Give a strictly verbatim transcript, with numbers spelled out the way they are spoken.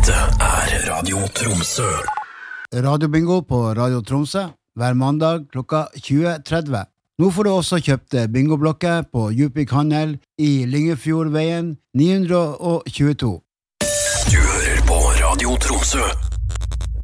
Dette er Radio Tromsø. Radio Bingo på Radio Tromsø hver mandag klokka tjue tretti. Nå får du også kjøpt bingoblokker på Djupvik Handel i Lyngefjordveien ni hundre tjueto. Du hører på Radio Tromsø.